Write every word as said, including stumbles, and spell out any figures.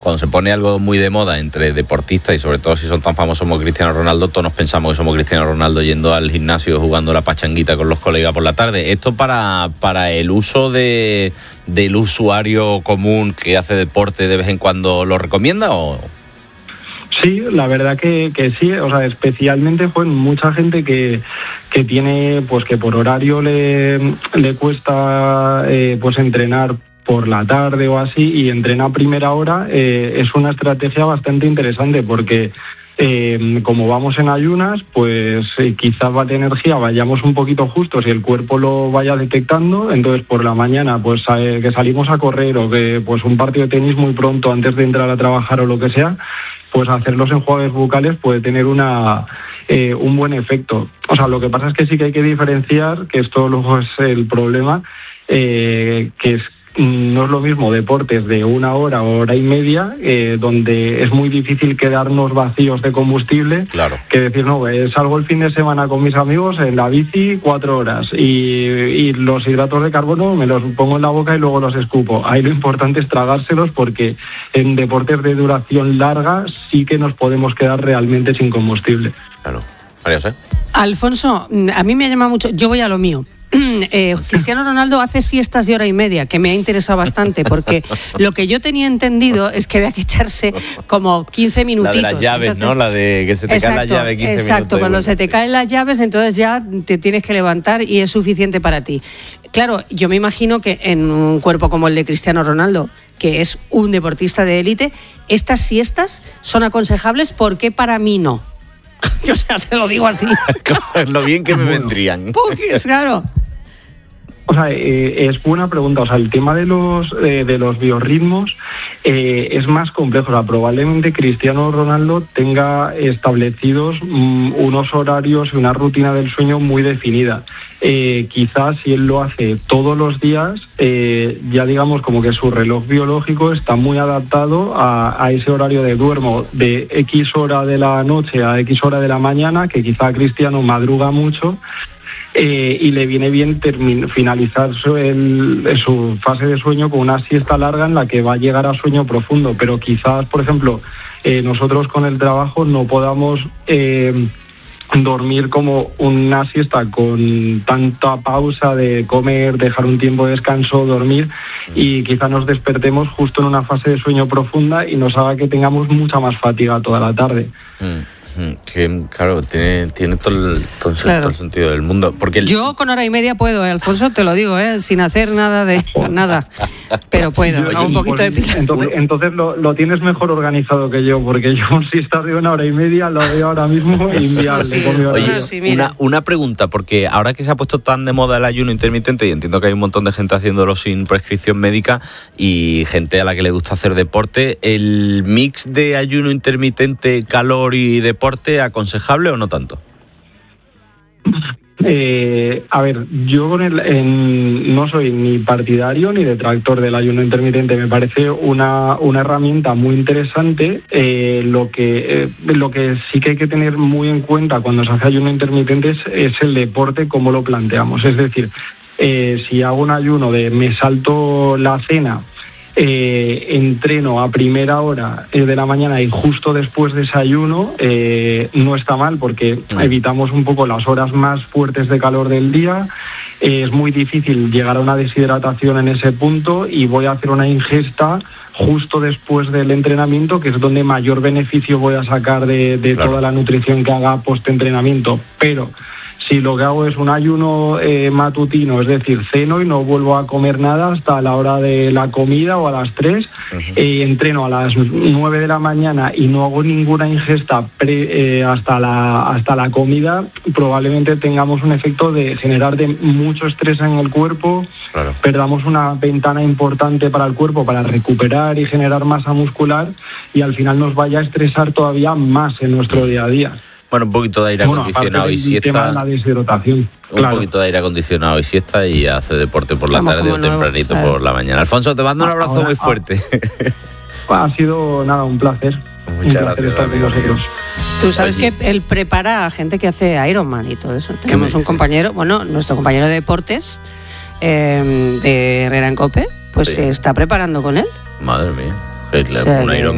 cuando se pone algo muy de moda entre deportistas y sobre todo si son tan famosos como Cristiano Ronaldo, todos nos pensamos que somos Cristiano Ronaldo yendo al gimnasio jugando la pachanguita con los colegas por la tarde. ¿Esto para, para el uso de, del usuario común que hace deporte de vez en cuando lo recomienda o...? Sí, la verdad que, que sí, o sea, especialmente pues mucha gente que, que tiene, pues que por horario le, le cuesta eh, pues entrenar por la tarde o así y entrena a primera hora, eh, es una estrategia bastante interesante porque eh, como vamos en ayunas, pues eh, quizás va de energía vayamos un poquito justos y el cuerpo lo vaya detectando, entonces por la mañana pues eh, que salimos a correr o que pues un partido de tenis muy pronto antes de entrar a trabajar o lo que sea, pues hacer los enjuagues bucales puede tener una eh, un buen efecto. O sea, lo que pasa es que sí que hay que diferenciar, que esto luego es el problema, eh, que es no es lo mismo deportes de una hora o hora y media, eh, donde es muy difícil quedarnos vacíos de combustible, claro, que decir, no, eh, salgo el fin de semana con mis amigos en la bici cuatro horas y, y los hidratos de carbono me los pongo en la boca y luego los escupo. Ahí lo importante es tragárselos porque en deportes de duración larga sí que nos podemos quedar realmente sin combustible. Claro. María José. Alfonso, a mí me llama mucho, yo voy a lo mío. Eh, Cristiano Ronaldo hace siestas de hora y media, que me ha interesado bastante, porque lo que yo tenía entendido es que había que echarse como quince minutitos. La de las llaves, entonces, ¿no? La de que se te exacto, cae la llave quince exacto, minutos. Cuando se te caen las llaves, entonces ya te tienes que levantar y es suficiente para ti. Claro, yo me imagino que en un cuerpo como el de Cristiano Ronaldo, que es un deportista de élite, estas siestas son aconsejables, porque para mí no. O sea, te lo digo así. Lo bien que me vendrían. Pues claro. O sea, eh, es buena pregunta. O sea, el tema de los eh, de los biorritmos eh, es más complejo. O sea, probablemente Cristiano Ronaldo tenga establecidos mm, unos horarios y una rutina del sueño muy definida. Eh, quizás si él lo hace todos los días, eh, ya digamos como que su reloj biológico está muy adaptado a, a ese horario de duermo de X hora de la noche a X hora de la mañana, que quizá Cristiano madruga mucho. Eh, y le viene bien termin- finalizar su, el, su fase de sueño con una siesta larga en la que va a llegar a sueño profundo, pero quizás, por ejemplo, eh, nosotros con el trabajo no podamos eh, dormir como una siesta con tanta pausa de comer, dejar un tiempo de descanso, dormir, y quizás nos despertemos justo en una fase de sueño profunda y nos haga que tengamos mucha más fatiga toda la tarde. Mm. Que claro, tiene, tiene todo, el, todo, el, claro. todo el sentido del mundo. Porque el... Yo con hora y media puedo, ¿eh, Alfonso? Te lo digo, ¿eh? Sin hacer nada de nada. Pero puedo, Oye, un poquito de pila. Entonces, entonces lo, lo tienes mejor organizado que yo, porque yo si estás de una hora y media lo veo ahora mismo inviable. Sí. Con mi horario. Oye, sí, una, una pregunta, porque ahora que se ha puesto tan de moda el ayuno intermitente, y entiendo que hay un montón de gente haciéndolo sin prescripción médica y gente a la que le gusta hacer deporte, ¿el mix de ayuno intermitente, calor y deporte aconsejable o no tanto? Eh, a ver, yo con el, en, no soy ni partidario ni detractor del ayuno intermitente. Me parece una, una herramienta muy interesante. Eh, lo que eh, lo que sí que hay que tener muy en cuenta cuando se hace ayuno intermitente es, es el deporte, cómo lo planteamos. Es decir, eh, si hago un ayuno de me salto la cena, Eh, entreno a primera hora de la mañana y justo después de desayuno, eh, no está mal porque evitamos un poco las horas más fuertes de calor del día. Eh, es muy difícil llegar a una deshidratación en ese punto y voy a hacer una ingesta justo después del entrenamiento, que es donde mayor beneficio voy a sacar de, de claro. toda la nutrición que haga post-entrenamiento. Pero si lo que hago es un ayuno eh, matutino, es decir, ceno y no vuelvo a comer nada hasta la hora de la comida o a las tres, uh-huh. eh, entreno a las nueve de la mañana y no hago ninguna ingesta pre, eh, hasta, la, hasta la comida, probablemente tengamos un efecto de generar de mucho estrés en el cuerpo, claro. perdamos una ventana importante para el cuerpo para recuperar y generar masa muscular y al final nos vaya a estresar todavía más en nuestro día a día. Bueno, un poquito de aire bueno, acondicionado y siesta. La deshidratación. Un claro. poquito de aire acondicionado y siesta y hace deporte por la como, tarde como o nuevo. tempranito claro. por la mañana. Alfonso, te mando un abrazo ahora, muy fuerte. Ha sido nada, un placer. Muchas un placer gracias. Estar con nosotros. Tú sabes Oye. que él prepara a gente que hace Ironman y todo eso. Tenemos un compañero, bueno, nuestro compañero de deportes eh, de Herrera en Cope, pues sí. se está preparando con él. Madre mía. O sea, un Iron